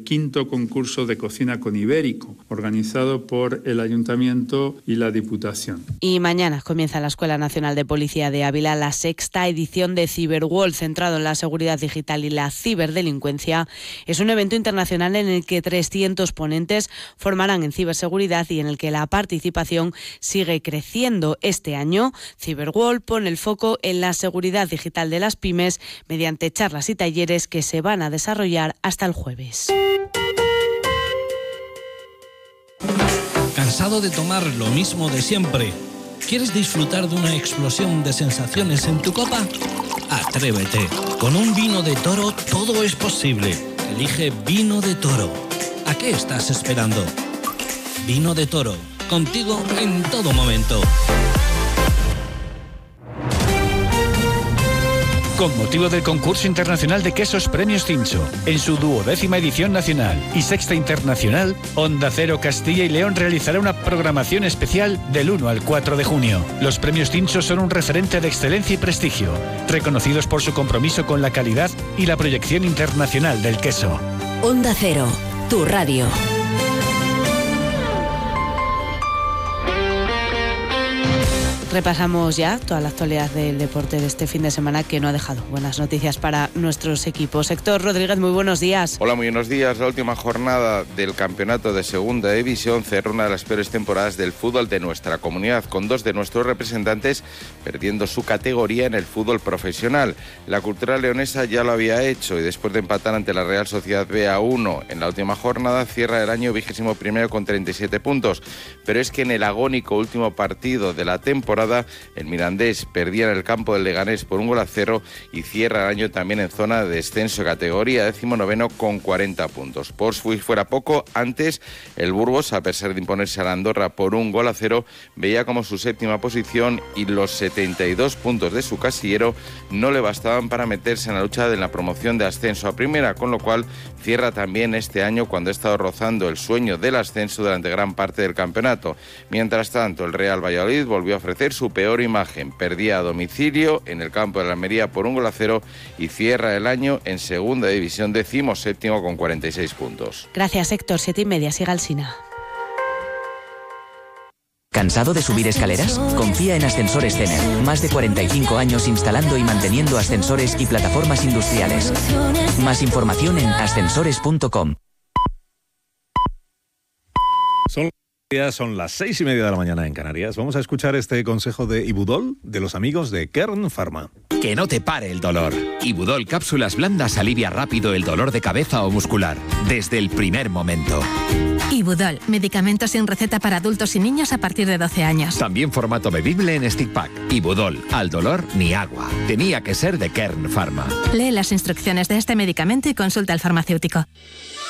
quinto concurso de cocina con Ibérico, organizado por el Ayuntamiento y la Diputación. Y mañana comienza en la Escuela Nacional de Policía de Ávila la 6ª edición de Cyberworld, centrado en la seguridad digital y la ciberdelincuencia. Es un evento internacional en el que 300 ponentes formarán en ciberseguridad y en el que la participación sigue creciendo. Este año, Cyberworld pone el foco en la seguridad digital de las pymes mediante charlas y talleres que se van a desarrollar hasta el jueves. ¿Cansado de tomar lo mismo de siempre? ¿Quieres disfrutar de una explosión de sensaciones en tu copa? Atrévete. Con un vino de Toro todo es posible. Elige Vino de Toro. ¿A qué estás esperando? Vino de Toro. Contigo en todo momento. Con motivo del concurso internacional de quesos Premios Cincho, en su 12ª edición nacional y 6ª internacional, Onda Cero Castilla y León realizará una programación especial del 1 al 4 de junio. Los Premios Cincho son un referente de excelencia y prestigio, reconocidos por su compromiso con la calidad y la proyección internacional del queso. Onda Cero, tu radio. Repasamos ya toda la actualidad del deporte de este fin de semana, que no ha dejado buenas noticias para nuestros equipos. Héctor Rodríguez, muy buenos días. Hola, muy buenos días. La última jornada del campeonato de Segunda División cerró una de las peores temporadas del fútbol de nuestra comunidad, con 2 de nuestros representantes perdiendo su categoría en el fútbol profesional. La Cultural Leonesa ya lo había hecho y después de empatar ante la Real Sociedad B a 1 en la última jornada, cierra el año 21º con 37 puntos. Pero es que en el agónico último partido de la temporada, el Mirandés perdía en el campo del Leganés por 1-0 y cierra el año también en zona de descenso de categoría, 19º con 40 puntos. Por si fuera poco, antes el Burgos, a pesar de imponerse a la Andorra por 1-0, veía como su 7ª posición y los 72 puntos de su casillero no le bastaban para meterse en la lucha de la promoción de ascenso a primera, con lo cual cierra también este año cuando ha estado rozando el sueño del ascenso durante gran parte del campeonato. Mientras tanto, el Real Valladolid volvió a ofrecer su peor imagen, perdía a domicilio en el campo de la Almería por 1-0 y cierra el año en Segunda División 17º con 46 puntos. Gracias, Héctor. 7:30, siga Alsina. ¿Cansado de subir escaleras? Confía en Ascensores Cener. Más de 45 años instalando y manteniendo ascensores y plataformas industriales. Más información en ascensores.com. Son las 6:30 de la mañana en Canarias. Vamos a escuchar este consejo de Ibudol, de los amigos de Kern Pharma. Que no te pare el dolor. Ibudol Cápsulas Blandas alivia rápido el dolor de cabeza o muscular, desde el primer momento. Ibudol, medicamento sin receta para adultos y niños a partir de 12 años. También formato bebible en stick pack. Ibudol, al dolor ni agua. Tenía que ser de Kern Pharma. Lee las instrucciones de este medicamento y consulta al farmacéutico.